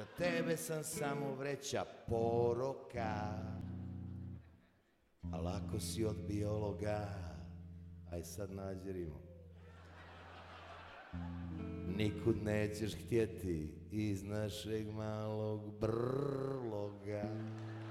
Za tebe sam samo vreća poroka, al ako si od biologa, aj sad nađi rimu. Nikud nećeš htjeti iz našeg malog brloga.